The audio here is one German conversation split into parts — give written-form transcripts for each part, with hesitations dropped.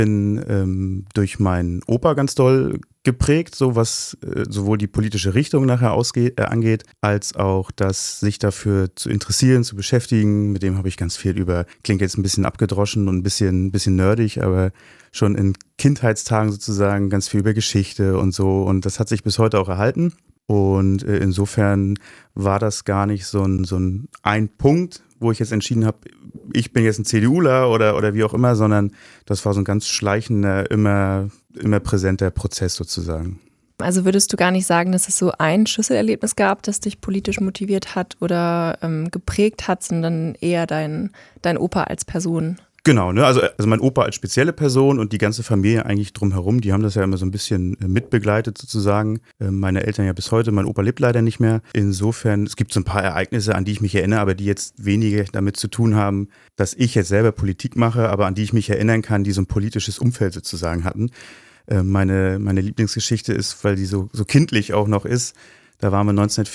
bin durch meinen Opa ganz doll geprägt, so was sowohl die politische Richtung nachher angeht, als auch das sich dafür zu interessieren, zu beschäftigen. Mit dem habe ich ganz viel klingt jetzt ein bisschen abgedroschen und ein bisschen nerdig, aber schon in Kindheitstagen sozusagen ganz viel über Geschichte und so. Und das hat sich bis heute auch erhalten. Und insofern war das gar nicht so ein Punkt, wo ich jetzt entschieden habe, ich bin jetzt ein CDUler oder wie auch immer, sondern das war so ein ganz schleichender, immer präsenter Prozess sozusagen. Also würdest du gar nicht sagen, dass es so ein Schlüsselerlebnis gab, das dich politisch motiviert hat oder geprägt hat, sondern eher dein Opa als Person? Genau, ne? Also mein Opa als spezielle Person und die ganze Familie eigentlich drumherum, die haben das ja immer so ein bisschen mitbegleitet sozusagen. Meine Eltern ja bis heute, mein Opa lebt leider nicht mehr. Insofern, es gibt so ein paar Ereignisse, an die ich mich erinnere, aber die jetzt wenige damit zu tun haben, dass ich jetzt selber Politik mache, aber an die ich mich erinnern kann, die so ein politisches Umfeld sozusagen hatten. Meine Lieblingsgeschichte ist, weil die so kindlich auch noch ist. Da waren wir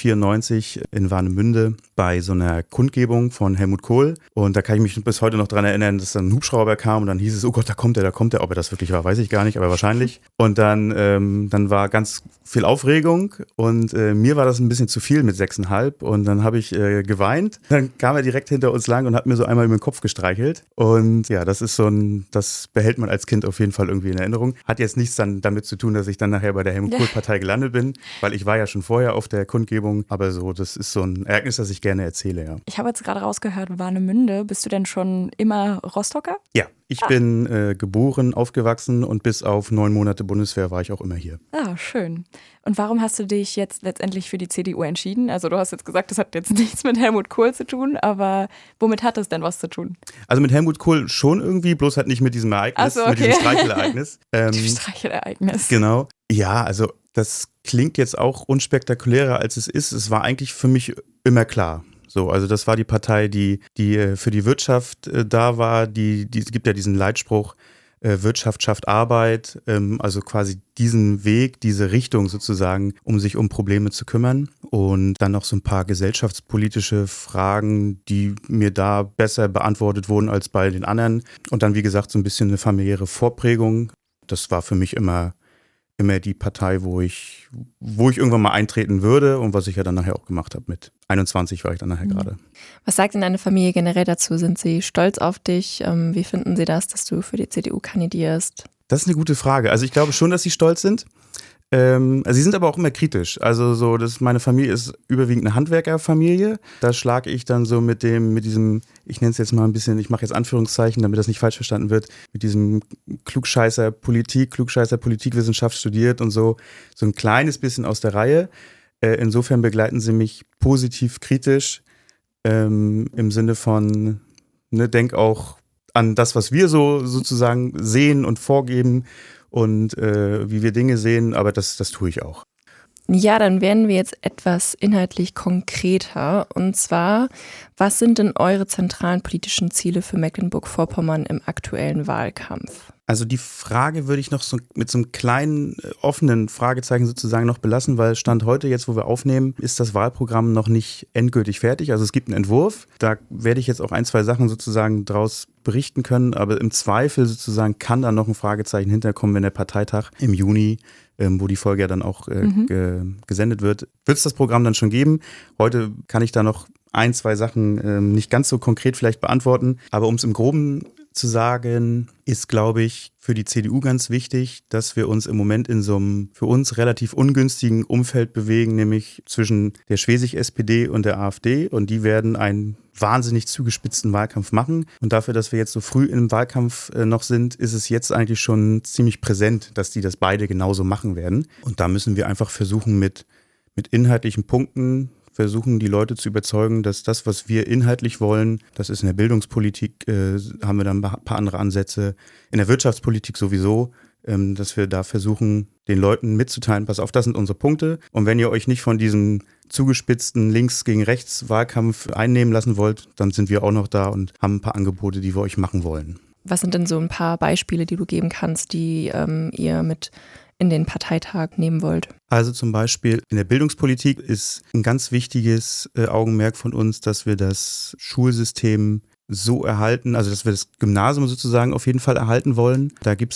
1994 in Warnemünde bei so einer Kundgebung von Helmut Kohl. Und da kann ich mich bis heute noch dran erinnern, dass dann ein Hubschrauber kam und dann hieß es, oh Gott, da kommt er. Ob er das wirklich war, weiß ich gar nicht, aber wahrscheinlich. Und dann war ganz viel Aufregung und mir war das ein bisschen zu viel mit 6,5 und dann habe ich geweint. Dann kam er direkt hinter uns lang und hat mir so einmal über den Kopf gestreichelt. Und ja, das ist das behält man als Kind auf jeden Fall irgendwie in Erinnerung. Hat jetzt nichts dann damit zu tun, dass ich dann nachher bei der Helmut Kohl-Partei gelandet bin, weil ich war ja schon vorher auf der Kundgebung, aber das ist so ein Ereignis, das ich gerne erzähle, ja. Ich habe jetzt gerade rausgehört, Warnemünde, bist du denn schon immer Rostocker? Ja, ich bin geboren, aufgewachsen und bis auf 9 Monate Bundeswehr war ich auch immer hier. Ah, schön. Und warum hast du dich jetzt letztendlich für die CDU entschieden? Also du hast jetzt gesagt, das hat jetzt nichts mit Helmut Kohl zu tun, aber womit hat das denn was zu tun? Also mit Helmut Kohl schon irgendwie, bloß halt nicht mit diesem Ereignis, okay. Mit diesem Streichelereignis. Streichelereignis. Genau. Ja, also das klingt jetzt auch unspektakulärer, als es ist. Es war eigentlich für mich immer klar. So, also das war die Partei, die für die Wirtschaft da war. Es gibt ja diesen Leitspruch, Wirtschaft schafft Arbeit, also quasi diesen Weg, diese Richtung sozusagen, um sich um Probleme zu kümmern. Und dann noch so ein paar gesellschaftspolitische Fragen, die mir da besser beantwortet wurden als bei den anderen. Und dann, wie gesagt, so ein bisschen eine familiäre Vorprägung. Das war für mich immer die Partei, wo ich irgendwann mal eintreten würde und was ich ja dann nachher auch gemacht habe. Mit 21 war ich dann nachher gerade. Was sagt denn deine Familie generell dazu? Sind sie stolz auf dich? Wie finden sie das, dass du für die CDU kandidierst? Das ist eine gute Frage. Also ich glaube schon, dass sie stolz sind. Also sie sind aber auch immer kritisch. Also meine Familie ist überwiegend eine Handwerkerfamilie. Da schlage ich dann so mit diesem, ich nenne es jetzt mal ein bisschen, ich mache jetzt Anführungszeichen, damit das nicht falsch verstanden wird, mit diesem Klugscheißer Politikwissenschaft studiert und so ein kleines bisschen aus der Reihe. Insofern begleiten sie mich positiv kritisch im Sinne von, denk auch an das, was wir so sozusagen sehen und vorgeben und wie wir Dinge sehen, aber das tue ich auch. Ja, dann werden wir jetzt etwas inhaltlich konkreter. Und zwar, was sind denn eure zentralen politischen Ziele für Mecklenburg-Vorpommern im aktuellen Wahlkampf? Also die Frage würde ich noch so mit so einem kleinen offenen Fragezeichen sozusagen noch belassen, weil Stand heute, jetzt wo wir aufnehmen, ist das Wahlprogramm noch nicht endgültig fertig. Also es gibt einen Entwurf, da werde ich jetzt auch 1, 2 Sachen sozusagen draus berichten können, aber im Zweifel sozusagen kann da noch ein Fragezeichen hinterkommen, wenn der Parteitag im Juni, wo die Folge ja dann auch gesendet wird es das Programm dann schon geben. Heute kann ich da noch 1, 2 Sachen nicht ganz so konkret vielleicht beantworten, aber um es im Groben zu sagen, ist, glaube ich, für die CDU ganz wichtig, dass wir uns im Moment in so einem für uns relativ ungünstigen Umfeld bewegen, nämlich zwischen der Schwesig-SPD und der AfD. Und die werden einen wahnsinnig zugespitzten Wahlkampf machen. Und dafür, dass wir jetzt so früh im Wahlkampf noch sind, ist es jetzt eigentlich schon ziemlich präsent, dass die das beide genauso machen werden. Und da müssen wir einfach versuchen, mit inhaltlichen Punkten versuchen, die Leute zu überzeugen, dass das, was wir inhaltlich wollen, das ist in der Bildungspolitik, haben wir dann ein paar andere Ansätze, in der Wirtschaftspolitik sowieso, dass wir da versuchen, den Leuten mitzuteilen, pass auf, das sind unsere Punkte. Und wenn ihr euch nicht von diesem zugespitzten Links gegen Rechts Wahlkampf einnehmen lassen wollt, dann sind wir auch noch da und haben ein paar Angebote, die wir euch machen wollen. Was sind denn so ein paar Beispiele, die du geben kannst, die ihr mit in den Parteitag nehmen wollt? Also zum Beispiel in der Bildungspolitik ist ein ganz wichtiges Augenmerk von uns, dass wir das Schulsystem so erhalten, also dass wir das Gymnasium sozusagen auf jeden Fall erhalten wollen. Da gibt